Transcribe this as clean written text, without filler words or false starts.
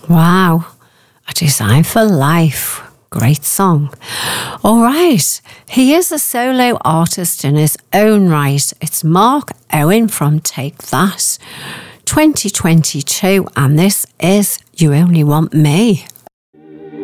Wow. A Design for Life. Great song. All right. He is a solo artist in his own right. It's Mark Owen from Take That, 2022, and this is You Only Want Me.